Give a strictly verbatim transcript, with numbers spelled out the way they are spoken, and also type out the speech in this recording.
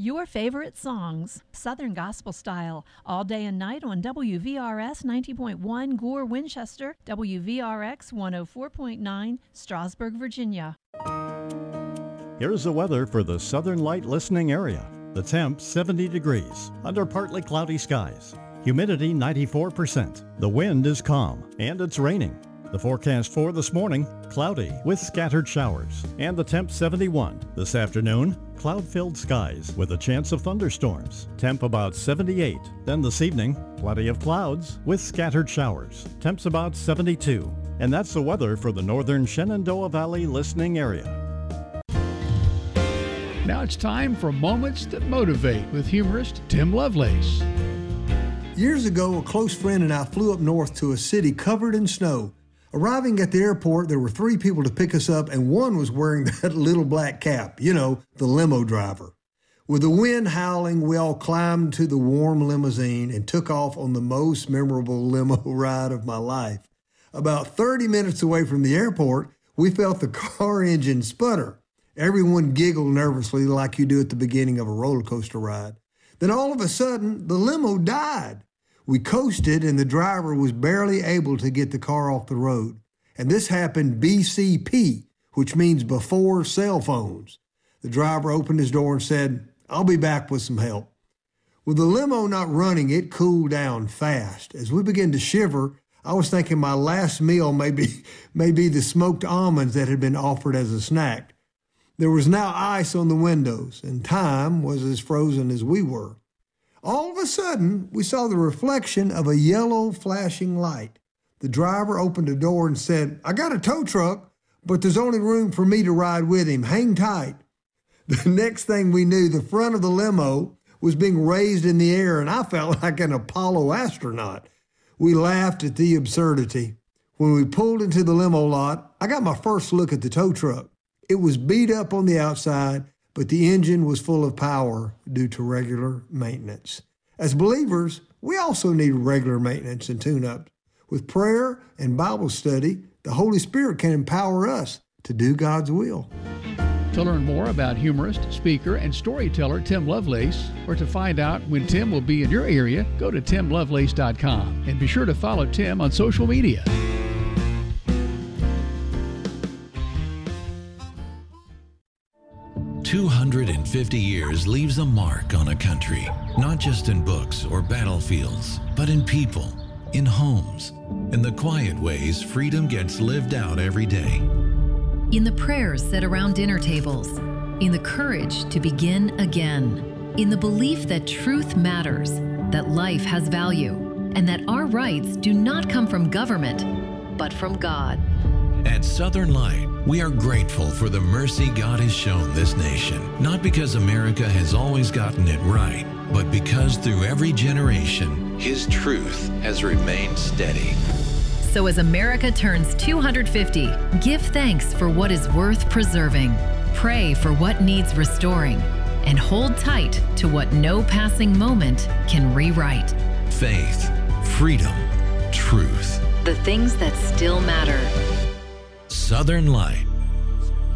Your favorite songs, Southern Gospel Style, all day and night on W V R S ninety point one Gore, Winchester, W V R X one oh four point nine, Strasburg, Virginia. Here's the weather for the Southern Light listening area. The temp seventy degrees, under partly cloudy skies. Humidity ninety-four percent. The wind is calm, and it's raining. The forecast for this morning, cloudy with scattered showers, and the temp seventy-one. This afternoon, cloud-filled skies with a chance of thunderstorms. Temp about seventy-eight. Then this evening, plenty of clouds with scattered showers. Temps about seventy-two. And that's the weather for the northern Shenandoah Valley listening area. Now it's time for Moments That Motivate with humorist Tim Lovelace. Years ago, a close friend and I flew up north to a city covered in snow. Arriving at the airport, there were three people to pick us up, and one was wearing that little black cap, you know, the limo driver. With the wind howling, we all climbed to the warm limousine and took off on the most memorable limo ride of my life. About thirty minutes away from the airport, we felt the car engine sputter. Everyone giggled nervously like you do at the beginning of a roller coaster ride. Then all of a sudden, the limo died. We coasted and the driver was barely able to get the car off the road. And this happened B C P, which means before cell phones. The driver opened his door and said, "I'll be back with some help." With the limo not running, it cooled down fast. As we began to shiver, I was thinking my last meal may be, may be the smoked almonds that had been offered as a snack. There was now ice on the windows, and time was as frozen as we were. All of a sudden, we saw the reflection of a yellow flashing light. The driver opened the door and said, "I got a tow truck, but there's only room for me to ride with him. Hang tight." The next thing we knew, the front of the limo was being raised in the air, and I felt like an Apollo astronaut. We laughed at the absurdity. When we pulled into the limo lot, I got my first look at the tow truck. It was beat up on the outside, but the engine was full of power due to regular maintenance. As believers, we also need regular maintenance and tune-ups. With prayer and Bible study, the Holy Spirit can empower us to do God's will. To learn more about humorist, speaker, and storyteller Tim Lovelace, or to find out when Tim will be in your area, go to tim lovelace dot com and be sure to follow Tim on social media. two hundred fifty years leaves a mark on a country, not just in books or battlefields, but in people, in homes, in the quiet ways freedom gets lived out every day. In the prayers said around dinner tables, in the courage to begin again, in the belief that truth matters, that life has value, and that our rights do not come from government, but from God. At Southern Light, we are grateful for the mercy God has shown this nation, not because America has always gotten it right, but because through every generation, His truth has remained steady. So as America turns two hundred fifty, give thanks for what is worth preserving, pray for what needs restoring, and hold tight to what no passing moment can rewrite. Faith, freedom, truth. The things that still matter. Southern Light.